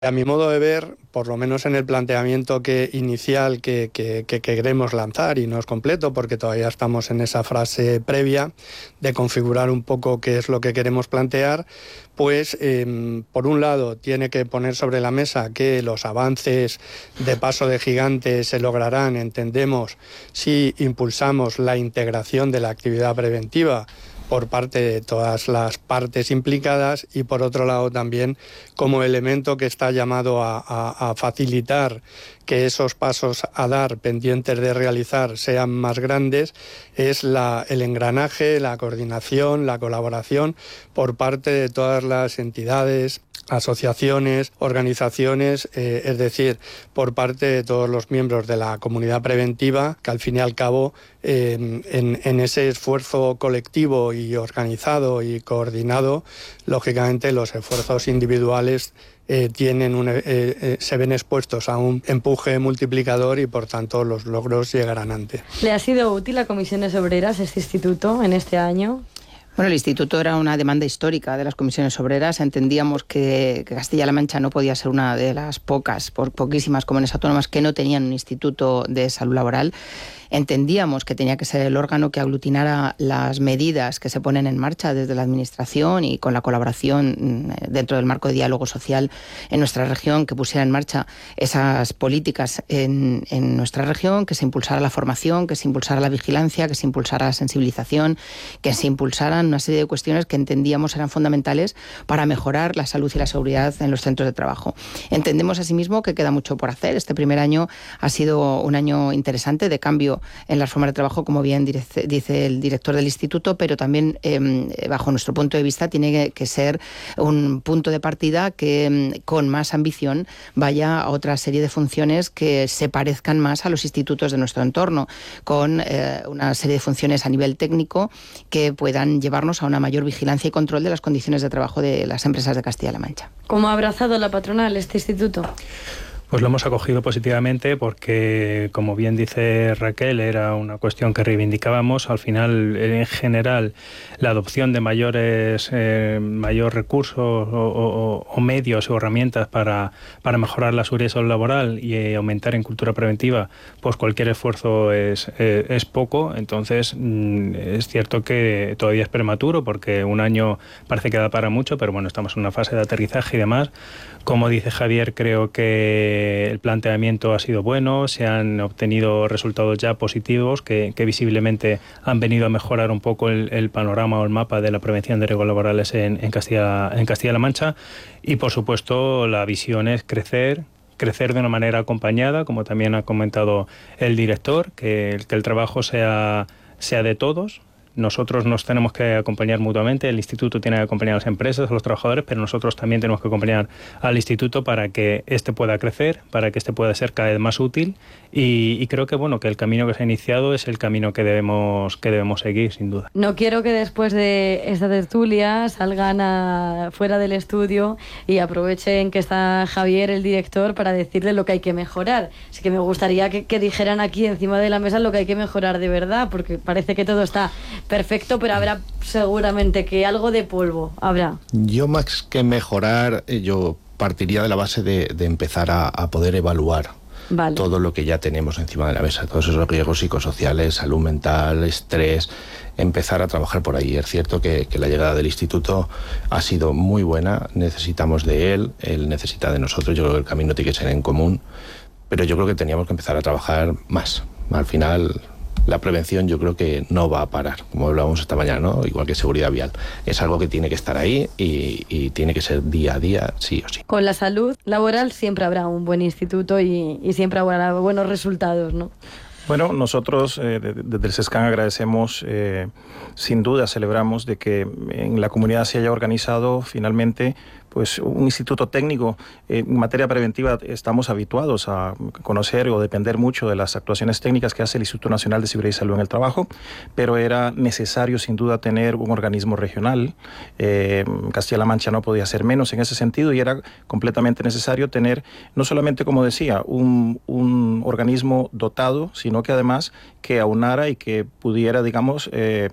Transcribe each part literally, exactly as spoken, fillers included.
A mi modo de ver, por lo menos en el planteamiento que, inicial que, que, que queremos lanzar, y no es completo porque todavía estamos en esa fase previa de configurar un poco qué es lo que queremos plantear, pues eh, por un lado tiene que poner sobre la mesa que los avances de paso de gigante se lograrán, entendemos, si impulsamos la integración de la actividad preventiva por parte de todas las partes implicadas, y por otro lado también como elemento que está llamado a, a, a facilitar que esos pasos a dar pendientes de realizar sean más grandes, es la, el engranaje, la coordinación, la colaboración por parte de todas las entidades, asociaciones, organizaciones, eh, es decir, por parte de todos los miembros de la comunidad preventiva, que al fin y al cabo eh, en, en ese esfuerzo colectivo y organizado y coordinado, lógicamente los esfuerzos individuales eh, tienen un, eh, eh, se ven expuestos a un empuje multiplicador y por tanto los logros llegarán antes. ¿Le ha sido útil a Comisiones Obreras este instituto en este año? Bueno, el instituto era una demanda histórica de las comisiones obreras. Entendíamos que, que Castilla-La Mancha no podía ser una de las pocas, por poquísimas comunidades autónomas que no tenían un instituto de salud laboral. Entendíamos que tenía que ser el órgano que aglutinara las medidas que se ponen en marcha desde la Administración y con la colaboración dentro del marco de diálogo social en nuestra región, que pusiera en marcha esas políticas en, en nuestra región, que se impulsara la formación, que se impulsara la vigilancia, que se impulsara la sensibilización, que se impulsaran una serie de cuestiones que entendíamos eran fundamentales para mejorar la salud y la seguridad en los centros de trabajo. Entendemos asimismo que queda mucho por hacer. Este primer año ha sido un año interesante de cambio en las formas de trabajo, como bien dice el director del instituto, pero también, eh, bajo nuestro punto de vista, tiene que ser un punto de partida que, con más ambición, vaya a otra serie de funciones que se parezcan más a los institutos de nuestro entorno, con eh, una serie de funciones a nivel técnico que puedan llevarnos a una mayor vigilancia y control de las condiciones de trabajo de las empresas de Castilla-La Mancha. ¿Cómo ha abrazado la patronal este instituto? Pues lo hemos acogido positivamente porque, como bien dice Raquel, era una cuestión que reivindicábamos. Al final, en general, la adopción de mayores eh, mayor recursos o, o, o medios o herramientas para, para mejorar la seguridad laboral y eh, aumentar en cultura preventiva, pues cualquier esfuerzo es, eh, es poco. Entonces, mm, es cierto que todavía es prematuro porque un año parece que da para mucho, pero bueno, estamos en una fase de aterrizaje y demás. Como dice Javier, creo que el planteamiento ha sido bueno, se han obtenido resultados ya positivos que, que visiblemente han venido a mejorar un poco el, el panorama o el mapa de la prevención de riesgos laborales en, en Castilla, en Castilla-La Mancha, y por supuesto la visión es crecer, crecer de una manera acompañada, como también ha comentado el director, que, que el trabajo sea, sea de todos. Nosotros nos tenemos que acompañar mutuamente, el instituto tiene que acompañar a las empresas, a los trabajadores, pero nosotros también tenemos que acompañar al instituto para que éste pueda crecer, para que éste pueda ser cada vez más útil, y, y creo que bueno que el camino que se ha iniciado es el camino que debemos que debemos seguir, sin duda. No quiero que después de esta tertulia salgan a, fuera del estudio y aprovechen que está Javier, el director, para decirle lo que hay que mejorar. Así que me gustaría que, que dijeran aquí encima de la mesa lo que hay que mejorar de verdad, porque parece que todo está perfecto, pero habrá seguramente que algo de polvo habrá. Yo, más que mejorar, yo partiría de la base de, de empezar a, a poder evaluar vale. todo lo que ya tenemos encima de la mesa, todos esos riesgos psicosociales, salud mental, estrés, empezar a trabajar por ahí. Es cierto que, que la llegada del instituto ha sido muy buena, necesitamos de él, él necesita de nosotros, yo creo que el camino tiene que ser en común, pero yo creo que teníamos que empezar a trabajar más. Al final, la prevención yo creo que no va a parar, como hablábamos esta mañana, ¿no? Igual que seguridad vial. Es algo que tiene que estar ahí y, y tiene que ser día a día, sí o sí. Con la salud laboral siempre habrá un buen instituto y, y siempre habrá buenos resultados, ¿no? Bueno, nosotros eh, desde el SESCAN agradecemos, eh, sin duda celebramos de que en la comunidad se haya organizado finalmente pues un instituto técnico. En materia preventiva estamos habituados a conocer o depender mucho de las actuaciones técnicas que hace el Instituto Nacional de Seguridad y Salud en el Trabajo, pero era necesario sin duda tener un organismo regional. Eh, Castilla-La Mancha no podía ser menos en ese sentido y era completamente necesario tener, no solamente, como decía, un, un organismo dotado, sino que además que aunara y que pudiera, digamos, eh,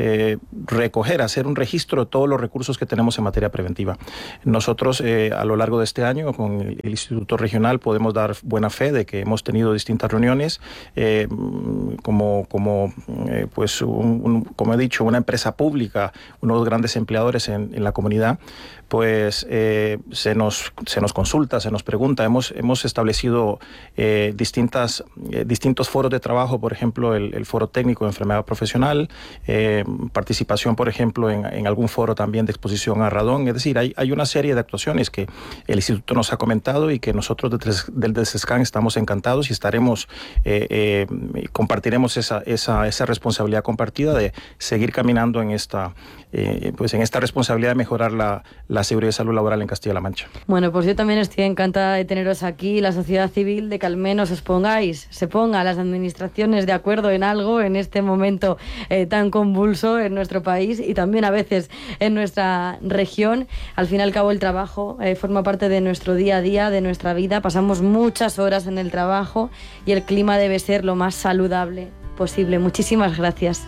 eh, recoger, hacer un registro de todos los recursos que tenemos en materia preventiva. Nosotros eh, a lo largo de este año con el, el Instituto Regional podemos dar buena fe de que hemos tenido distintas reuniones eh, como, como, eh, pues un, un, como he dicho, una empresa pública, uno de los grandes empleadores en, en la comunidad, pues eh, se, nos, se nos consulta, se nos pregunta. Hemos, hemos establecido eh, distintas, eh, distintos foros de trabajo, por ejemplo, el, el foro técnico de enfermedad profesional, eh, participación, por ejemplo, en, en algún foro también de exposición a radón. Es decir, hay, hay una serie de actuaciones que el Instituto nos ha comentado y que nosotros del DESESCAN estamos encantados y estaremos, eh, eh, compartiremos esa, esa, esa responsabilidad compartida de seguir caminando en esta, eh, pues en esta responsabilidad de mejorar la, la seguridad y salud laboral en Castilla-La Mancha. Bueno, pues yo también estoy encantada de teneros aquí, la sociedad civil, de que al menos os pongáis, se ponga las administraciones de acuerdo en algo en este momento eh, tan convulso en nuestro país y también a veces en nuestra región. Al fin y al cabo el trabajo eh, forma parte de nuestro día a día, de nuestra vida. Pasamos muchas horas en el trabajo y el clima debe ser lo más saludable posible. Muchísimas gracias.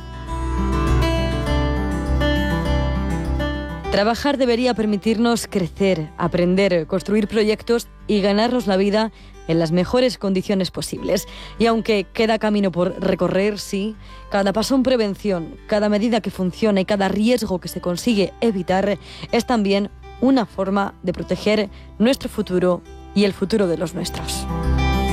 Trabajar debería permitirnos crecer, aprender, construir proyectos y ganarnos la vida en las mejores condiciones posibles. Y aunque queda camino por recorrer, sí, cada paso en prevención, cada medida que funciona y cada riesgo que se consigue evitar es también una forma de proteger nuestro futuro y el futuro de los nuestros.